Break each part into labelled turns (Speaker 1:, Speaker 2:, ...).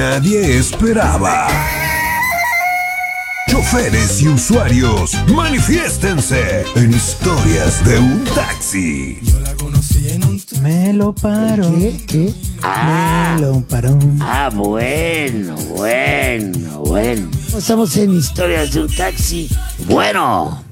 Speaker 1: Nadie esperaba. Choferes y usuarios, manifiéstense en Historias de un Taxi.
Speaker 2: Yo la conocí en un...
Speaker 3: Me lo paró.
Speaker 4: ¿Qué?
Speaker 3: Me lo paró.
Speaker 4: Bueno. Estamos en Historias de un Taxi. Bueno.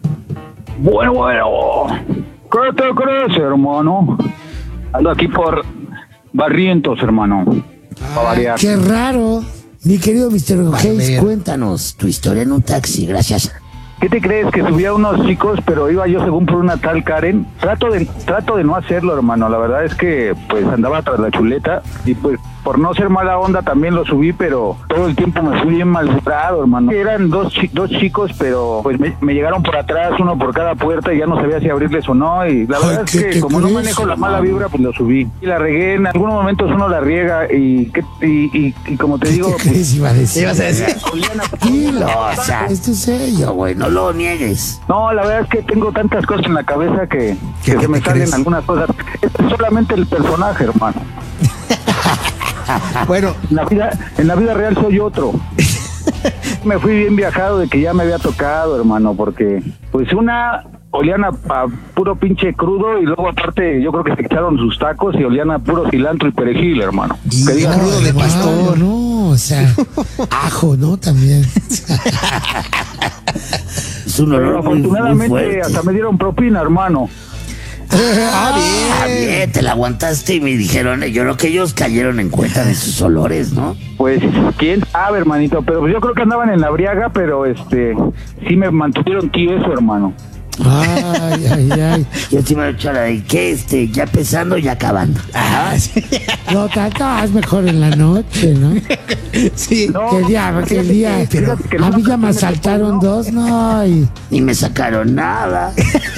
Speaker 5: ¿Qué te crees, hermano? Ando aquí por Barrientos, hermano. Para variar.
Speaker 4: Qué raro. Mi querido Mr. Hayes,
Speaker 3: ver.
Speaker 4: cuéntanos tu historia en un taxi, gracias.
Speaker 5: ¿Qué te crees? Que subía unos chicos, pero iba yo según por una tal Karen. Trato de no hacerlo, hermano. La verdad es que pues andaba tras la chuleta y pues por no ser mala onda también lo subí, pero todo el tiempo me fui bien malhumorado, hermano. Eran dos chicos, pero pues me llegaron por atrás, uno por cada puerta y ya no sabía si abrirles o no. Y la verdad es que como no manejo la mala vibra, pues lo subí. Y la regué, en algunos momentos uno la riega y como te digo...
Speaker 4: ¿Qué crees iba a decir?
Speaker 3: ¿Qué ibas a decir?
Speaker 4: Tranquilo, o sea, esto es serio, güey, no lo niegues.
Speaker 5: No, la verdad es que tengo tantas cosas en la cabeza que
Speaker 3: ¿Qué
Speaker 5: se me
Speaker 3: te
Speaker 5: salen
Speaker 3: crees?
Speaker 5: algunas cosas. Este es solamente el personaje, hermano.
Speaker 3: Bueno,
Speaker 5: En la vida real soy otro. Me fui bien viajado de que ya me había tocado, hermano, porque pues olían a puro pinche crudo y luego aparte yo creo que se echaron sus tacos y olían a puro cilantro y perejil, hermano. Que digas,
Speaker 3: crudo de pastor.
Speaker 4: No, o sea, ajo, ¿no? También. Es un
Speaker 5: pero
Speaker 4: olor muy
Speaker 5: afortunadamente
Speaker 4: fuerte.
Speaker 5: hasta me dieron propina, hermano.
Speaker 4: Bien, te la aguantaste y me dijeron, yo creo que ellos cayeron en cuenta de sus olores, ¿no?
Speaker 5: Pues quién sabe, hermanito, pero pues yo creo que andaban en la briaga, pero sí me mantuvieron tieso, hermano.
Speaker 4: Ay. Yo te iba a echar la de que ya empezando y acabando. No, te acabas mejor en la noche, ¿no?
Speaker 3: sí.
Speaker 5: No,
Speaker 4: Que el día,
Speaker 5: fíjate que
Speaker 4: a mí ya me
Speaker 5: me
Speaker 4: asaltaron
Speaker 5: tocó, ¿no?
Speaker 4: dos, no, y me sacaron nada.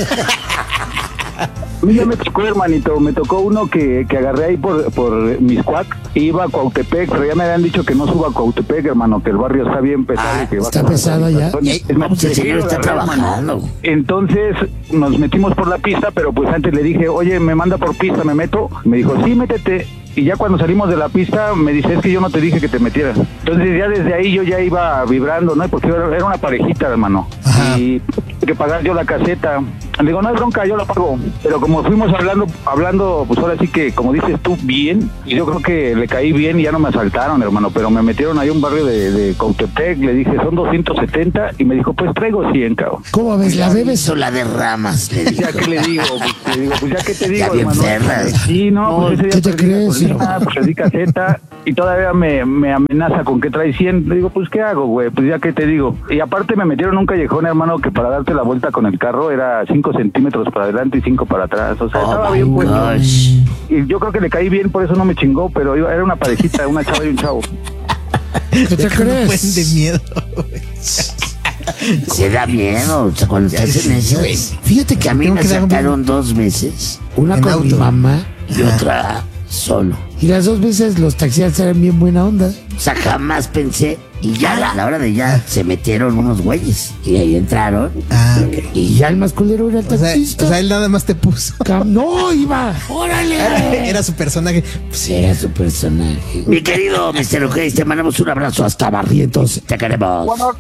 Speaker 5: A mí ya me tocó, hermanito, me tocó uno que agarré ahí por Miscuac, iba a Cuautepec, pero ya me habían dicho que no suba a Cuautepec, hermano, que el barrio está bien pesado. Que
Speaker 4: ¿está pesado ya?
Speaker 5: Es más,
Speaker 4: Pues el señor está
Speaker 5: agarré, hermano.
Speaker 4: trabajando.
Speaker 5: Entonces nos metimos por la pista, pero pues antes le dije, oye, me manda por pista, ¿me meto? Me dijo, sí, métete. Y ya cuando salimos de la pista me dice, es que yo no te dije que te metieras. Entonces ya desde ahí yo ya iba vibrando, ¿no? Porque era una parejita, hermano.
Speaker 3: Ajá.
Speaker 5: Y tuve que pagar yo la caseta. Le digo, no hay bronca, yo la pago. Pero como fuimos hablando, pues ahora sí que, como dices tú, bien. Y yo creo que le caí bien y ya no me asaltaron, hermano. Pero me metieron ahí a un barrio de Cautepec. Le dije, son 270. Y me dijo, pues traigo 100, cabrón.
Speaker 4: ¿Cómo ves? ¿La bebes o la derramas? Le dijo.
Speaker 5: Ya que le digo, pues ya que te digo,
Speaker 4: Ya bien
Speaker 5: hermano.
Speaker 4: perra.
Speaker 5: Sí, no, pues ese día
Speaker 4: ¿qué te
Speaker 5: perdí la
Speaker 4: crees,
Speaker 5: gasolina, pues perdí caseta y todavía me amenaza con que trae 100. Le digo, pues ¿qué hago, güey? Pues ya que te digo. Y aparte me metieron en un callejón, hermano, que para darte la vuelta con el carro era 5 centímetros para adelante y 5 para atrás. O sea, estaba bien puesto.
Speaker 4: gosh.
Speaker 5: Y yo creo que le caí bien, por eso no me chingó, pero era una parejita, una chava y un chavo.
Speaker 4: ¿Qué te
Speaker 3: Buen de
Speaker 4: crees?
Speaker 3: miedo.
Speaker 4: Se da miedo, o sea, cuando estás en eso.
Speaker 3: güey.
Speaker 4: Fíjate que a mí
Speaker 3: Tengo
Speaker 4: me
Speaker 3: que dar un-
Speaker 4: sacaron 2 veces. Una
Speaker 3: En
Speaker 4: con mi
Speaker 3: auto.
Speaker 4: mamá y otra solo. Y las 2 veces los taxistas eran bien buena onda. O sea, jamás pensé. Y ya a la hora de ya se metieron unos güeyes. Y ahí entraron.
Speaker 3: Ok.
Speaker 4: Y ya el más culero era el
Speaker 3: O
Speaker 4: taxista.
Speaker 3: sea, él nada más te puso.
Speaker 4: No, iba. ¡Órale!
Speaker 3: Era su personaje.
Speaker 4: Pues era su personaje. Mi querido Mr. Hayes, te mandamos un abrazo hasta Barrientos. Te queremos.
Speaker 5: Bueno,